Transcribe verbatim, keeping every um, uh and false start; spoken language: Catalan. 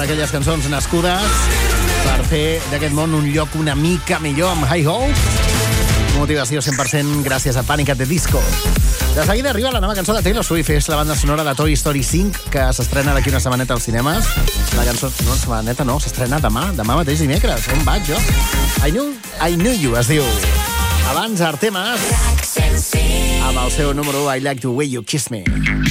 d'aquelles cançons nascudes per fer d'aquest món un lloc una mica millor amb High Hopes. Motivació cent per cent gràcies a Panic! At the Disco. De seguida arriba la nova cançó de Taylor Swift, és la banda sonora de Toy Story cinc, que s'estrena d'aquí una setmaneta als cinemes. La cançó, no, una setmaneta no, s'estrena demà, demà mateix dimecres. On vaig jo? I knew, I knew you, es diu. Abans, Artemas, amb el seu número I Like the Way You Kiss Me.